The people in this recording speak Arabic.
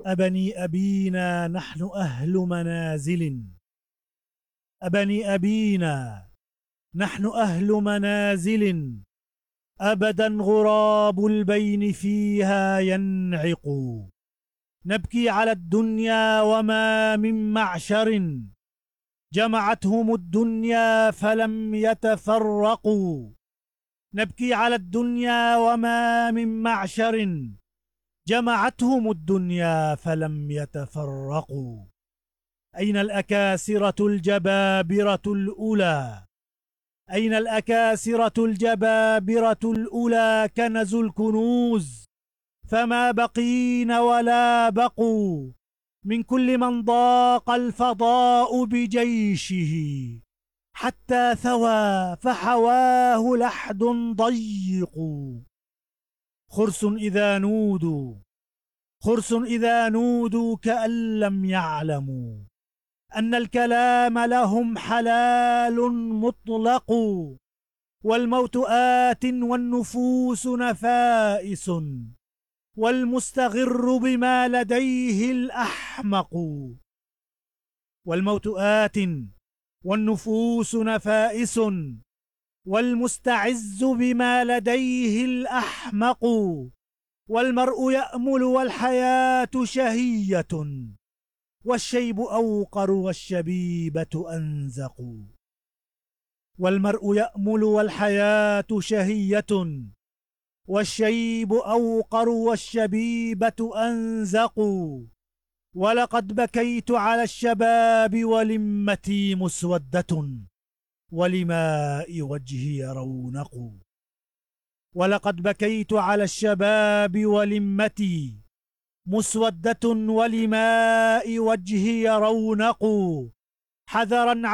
أبني أبينا نحن أهل منازل. أبني أبينا نحن أهل منازل، أبدا غراب البين فيها ينعق. نبكي على الدنيا وما من معشر، جمعتهم الدنيا فلم يتفرقوا. نبكي على الدنيا وما من معشر، جمعتهم الدنيا فلم يتفرقوا. أين الأكاسرة الجبابرة الأولى؟ أين الأكاسرة الجبابرة الأولى؟ كنزوا الكنوز فما بقين ولا بقوا. من كل من ضاق الفضاء بجيشه، حتى ثوى فحواه لحد ضيق. خرس إذا نودوا، خرس إذا نودوا كأن لم يعلموا أن الكلام لهم حلال مطلق. والموت آت والنفوس نفائس، والمستغر بما لديه الأحمق. والموت آت والنفوس نفائس، والمستعز بما لديه الأحمق. والمرء يأمل والحياة شهية، والشيب أوقر والشبيبة أنزق. والمرء يأمل والحياة شهية، والشيب أوقر والشبيبة أنزق. ولقد بكيت على الشباب ولمتي مسودة، ولماء وجهي رونق. ولقد بكيت على الشباب ولمتي مسودة، ولماء وجهي رونق. حذرا